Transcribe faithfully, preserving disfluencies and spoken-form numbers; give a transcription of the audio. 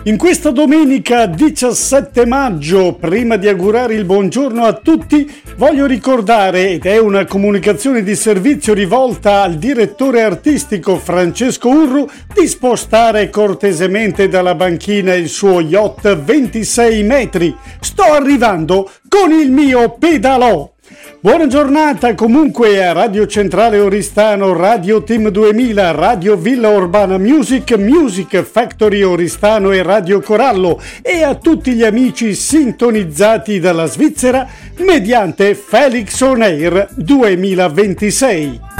In questa domenica diciassette maggio, prima di augurare il buongiorno a tutti, voglio ricordare, ed è una comunicazione di servizio rivolta al direttore artistico Francesco Urru, di spostare cortesemente dalla banchina il suo yacht ventisei metri. Sto arrivando con il mio pedalò. Buona giornata comunque a Radio Centrale Oristano, Radio Team duemila, Radio Villa Urbana Music, Music Factory Oristano e Radio Corallo, e a tutti gli amici sintonizzati dalla Svizzera mediante Felix On Air duemilaventisei.